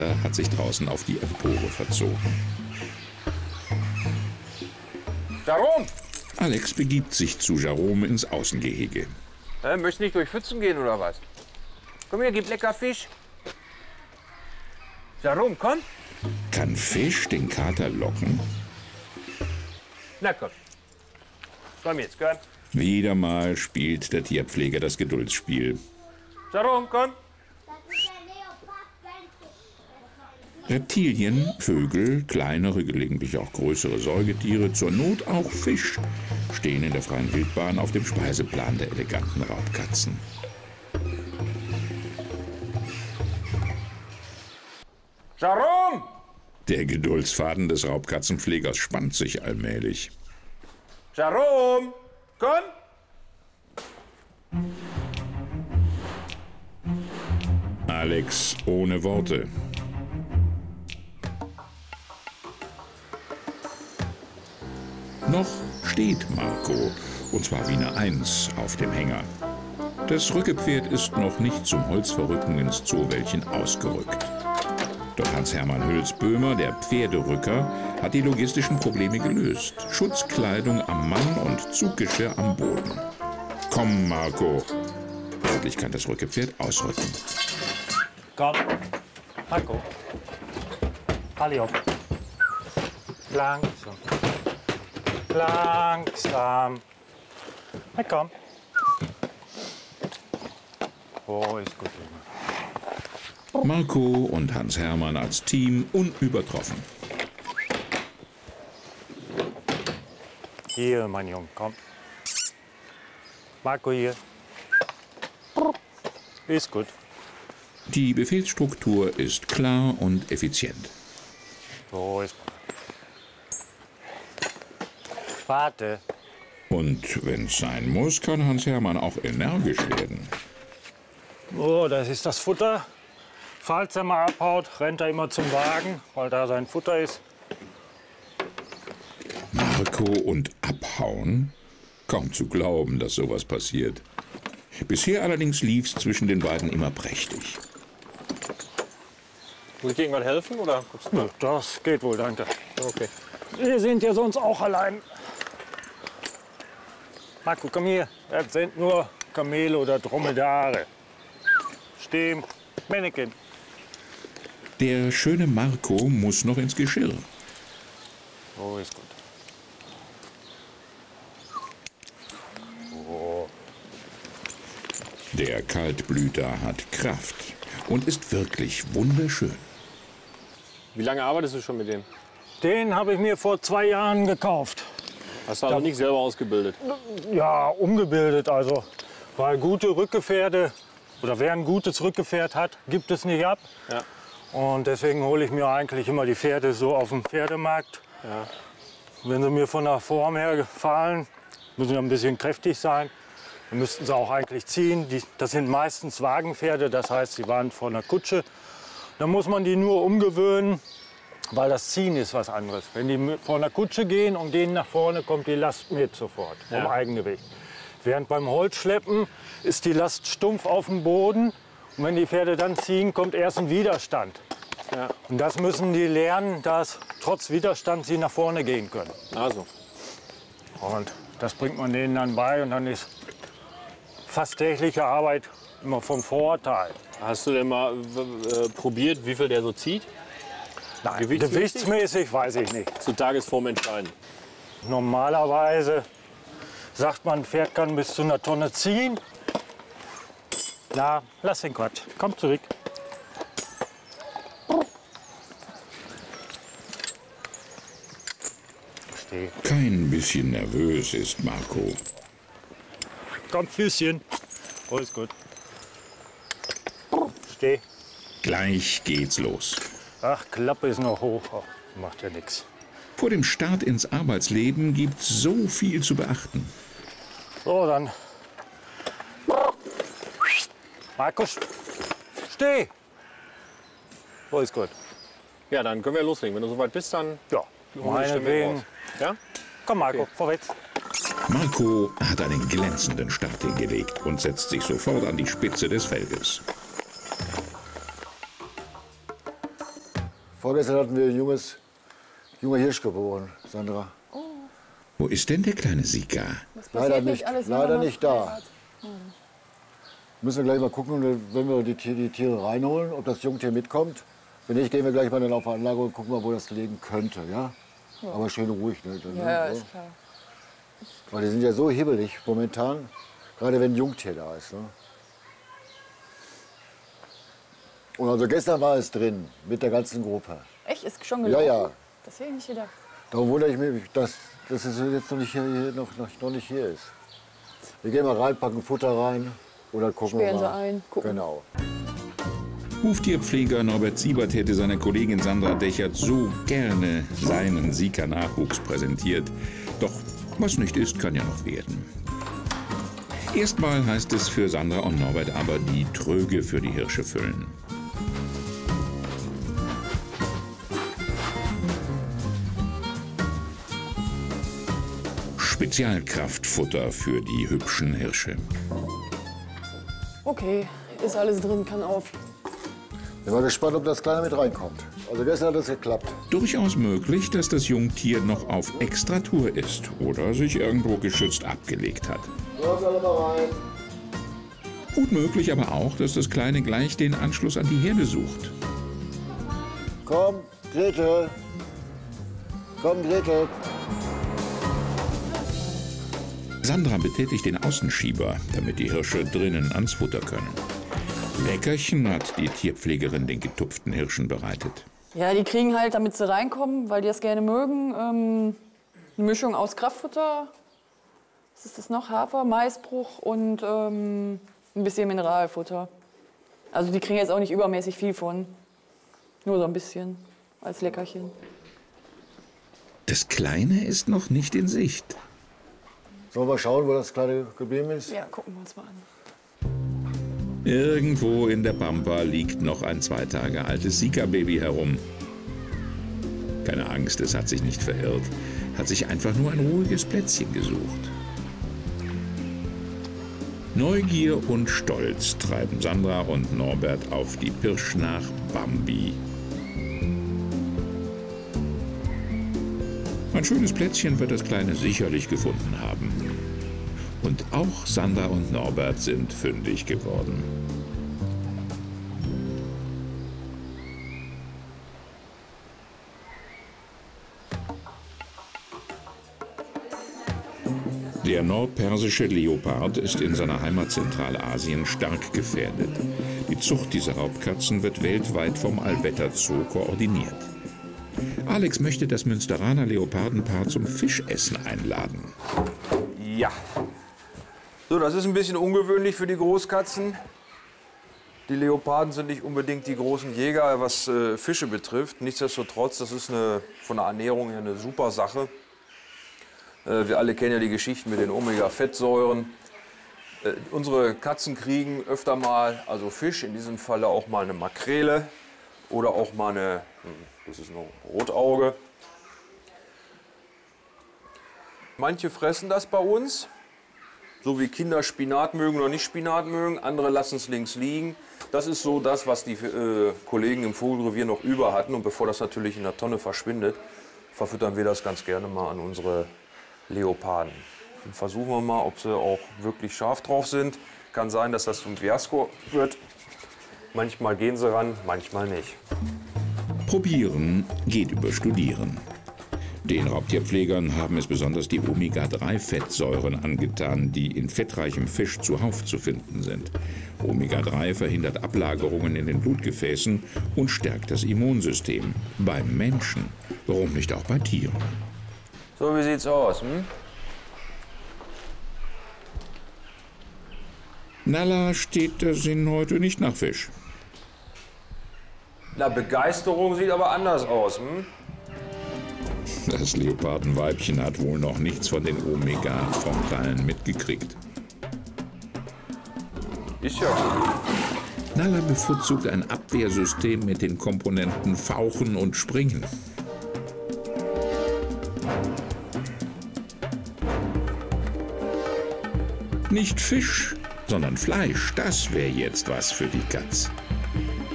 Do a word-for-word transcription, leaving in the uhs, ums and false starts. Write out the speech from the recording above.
Er hat sich draußen auf die Empore verzogen. Darum! Alex begibt sich zu Jerome ins Außengehege. Äh, möchtest du nicht durch Pfützen gehen oder was? Komm her, gib lecker Fisch. Darum, komm. Kann Fisch den Kater locken? Na komm. Komm jetzt, komm. Wieder mal spielt der Tierpfleger das Geduldsspiel. Darum, komm. Reptilien, Vögel, kleinere, gelegentlich auch größere Säugetiere, zur Not auch Fisch, stehen in der freien Wildbahn auf dem Speiseplan der eleganten Raubkatzen. Darum! Der Geduldsfaden des Raubkatzenpflegers spannt sich allmählich. Darum! Komm! Alex ohne Worte. Noch steht Marco, und zwar Wiener eins, auf dem Hänger. Das Rückepferd ist noch nicht zum Holzverrücken ins Zoowäldchen ausgerückt. Doch Hans-Hermann Hülsböhmer, der Pferderücker, hat die logistischen Probleme gelöst. Schutzkleidung am Mann und Zuggeschirr am Boden. Komm, Marco. Endlich kann das Rückepferd ausrücken. Komm, Marco. Halli hopp. Langsam. Langsam. Na komm. Oh, ist gut. Marco und Hans-Hermann als Team unübertroffen. Hier, mein Junge, komm. Marco hier. Ist gut. Die Befehlsstruktur ist klar und effizient. So ist gut. Warte. Und wenn es sein muss, kann Hans-Hermann auch energisch werden. Oh, das ist das Futter. Falls er mal abhaut, rennt er immer zum Wagen, weil da sein Futter ist. Marco und abhauen? Kaum zu glauben, dass sowas passiert. Bisher allerdings lief's zwischen den beiden immer prächtig. Muss ich dir irgendwann helfen oder? Nö, das geht wohl, danke. Okay. Wir sind ja sonst auch allein. Marco, komm hier. Das sind nur Kamele oder Dromedare. Stehen, Männchen. Der schöne Marco muss noch ins Geschirr. Oh, ist gut. Oh. Der Kaltblüter hat Kraft und ist wirklich wunderschön. Wie lange arbeitest du schon mit dem? Den habe ich mir vor zwei Jahren gekauft. Hast du also nicht selber ausgebildet? Ja, umgebildet also. Weil gute Rückgefährte, oder wer ein gutes Rückgefährt hat, gibt es nicht ab. Ja. Und deswegen hole ich mir eigentlich immer die Pferde so auf dem Pferdemarkt. Ja. Wenn sie mir von der Form her gefallen, müssen sie ein bisschen kräftig sein. Dann müssten sie auch eigentlich ziehen. Die, das sind meistens Wagenpferde, das heißt, sie waren vor einer Kutsche. Dann muss man die nur umgewöhnen, weil das Ziehen ist was anderes. Wenn die vor einer Kutsche gehen und gehen nach vorne, kommt die Last mit sofort, vom Ja. Eigengewicht. Während beim Holzschleppen ist die Last stumpf auf dem Boden. Und wenn die Pferde dann ziehen, kommt erst ein Widerstand. Ja. Und das müssen die lernen, dass trotz Widerstand sie nach vorne gehen können. Also. Und das bringt man denen dann bei und dann ist fast tägliche Arbeit immer vom Vorteil. Hast du denn mal äh, probiert, wie viel der so zieht? Nein, Gewichtsmäßig? gewichtsmäßig weiß ich nicht. Zu Tagesform entscheiden. Normalerweise sagt man, ein Pferd kann bis zu einer Tonne ziehen. Na, lass den Quatsch. Komm zurück. Steh. Kein bisschen nervös ist Marco. Komm, Füßchen. Oh, ist gut. Steh. Gleich geht's los. Ach, Klappe ist noch hoch. Oh, macht ja nichts. Vor dem Start ins Arbeitsleben gibt's so viel zu beachten. So, dann. Markus, steh. Oh, ist gut. Ja, dann können wir loslegen. Wenn du soweit bist, dann Ja, holen wir die Stimme meinetwegen. raus. Ja? Komm, Marco, Okay. vorwärts. Marco hat einen glänzenden Start hingelegt und setzt sich sofort an die Spitze des Feldes. Vorgestern hatten wir ein junges, junger Hirsch geboren, Sandra. Oh. Wo ist denn der kleine Sika? Leider nicht, alles, leider nicht da. Hm. Müssen wir gleich mal gucken, wenn wir die, die Tiere reinholen, ob das Jungtier mitkommt. Wenn nicht, gehen wir gleich mal dann auf die Anlage und gucken mal, wo das leben könnte. Ja? Ja. Aber schön ruhig. Ne? Dann, ja, ja, so. ist klar. Weil die sind ja so hibbelig momentan, gerade wenn ein Jungtier da ist. Ne? Und also gestern war es drin, mit der ganzen Gruppe. Echt? Ist schon gelaufen? Ja, ja. Das hätte ich nicht gedacht. Darum wundere ich mich, dass, dass es jetzt noch nicht, hier, noch, noch, noch nicht hier ist. Wir gehen mal rein, packen Futter rein und dann gucken Sperren wir mal. sie ein, gucken. Genau. Huftierpfleger Norbert Siebert hätte seiner Kollegin Sandra Dechert so gerne seinen Sika-Nachwuchs präsentiert. Doch was nicht ist, kann ja noch werden. Erstmal heißt es für Sandra und Norbert aber die Tröge für die Hirsche füllen. Spezialkraftfutter für die hübschen Hirsche. Okay, ist alles drin, kann auf. Bin mal gespannt, ob das Kleine mit reinkommt. Also gestern hat es geklappt. Durchaus möglich, dass das Jungtier noch auf Extratour ist oder sich irgendwo geschützt abgelegt hat. Kommt alle mal rein. Gut möglich aber auch, dass das Kleine gleich den Anschluss an die Herde sucht. Komm, Gretel. Komm, Gretel. Sandra betätigt den Außenschieber, damit die Hirsche drinnen ans Futter können. Leckerchen hat die Tierpflegerin den getupften Hirschen bereitet. Ja, die kriegen halt, damit sie reinkommen, weil die das gerne mögen, ähm, eine Mischung aus Kraftfutter, was ist das noch, Hafer, Maisbruch und ähm, ein bisschen Mineralfutter. Also die kriegen jetzt auch nicht übermäßig viel von, nur so ein bisschen als Leckerchen. Das Kleine ist noch nicht in Sicht. Sollen wir mal schauen, wo das Kleine geblieben ist? Ja, gucken wir uns mal an. Irgendwo in der Pampa liegt noch ein zwei Tage altes Sika-Baby herum. Keine Angst, es hat sich nicht verirrt, hat sich einfach nur ein ruhiges Plätzchen gesucht. Neugier und Stolz treiben Sandra und Norbert auf die Pirsch nach Bambi. Ein schönes Plätzchen wird das Kleine sicherlich gefunden haben. Und auch Sandra und Norbert sind fündig geworden. Der nordpersische Leopard ist in seiner Heimat Zentralasien stark gefährdet. Die Zucht dieser Raubkatzen wird weltweit vom Allwetter Zoo koordiniert. Alex möchte das Münsteraner Leopardenpaar zum Fischessen einladen. Ja. So, das ist ein bisschen ungewöhnlich für die Großkatzen. Die Leoparden sind nicht unbedingt die großen Jäger, was äh, Fische betrifft. Nichtsdestotrotz, das ist eine, von der Ernährung her eine super Sache. Äh, wir alle kennen ja die Geschichten mit den Omega-Fettsäuren. Äh, unsere Katzen kriegen öfter mal, also Fisch, in diesem Falle auch mal eine Makrele oder auch mal eine, das ist ein Rotauge. Manche fressen das bei uns, so wie Kinder Spinat mögen oder nicht Spinat mögen. Andere lassen es links liegen. Das ist so das, was die äh, Kollegen im Vogelrevier noch über hatten. Und bevor das natürlich in der Tonne verschwindet, verfüttern wir das ganz gerne mal an unsere Leoparden. Dann versuchen wir mal, ob sie auch wirklich scharf drauf sind. Kann sein, dass das ein Fiasko wird. Manchmal gehen sie ran, manchmal nicht. Probieren geht über Studieren. Den Raubtierpflegern haben es besonders die Omega drei Fettsäuren angetan, die in fettreichem Fisch zuhauf zu finden sind. Omega drei verhindert Ablagerungen in den Blutgefäßen und stärkt das Immunsystem. Beim Menschen, warum nicht auch bei Tieren? So, wie sieht's aus? Hm? Nalla steht der Sinn heute nicht nach Fisch. Na, Begeisterung sieht aber anders aus. Hm? Das Leopardenweibchen hat wohl noch nichts von den Omega-Vorteilen mitgekriegt. Ist ja gut. Nalla bevorzugt ein Abwehrsystem mit den Komponenten Fauchen und Springen. Nicht Fisch, sondern Fleisch, das wäre jetzt was für die Katz.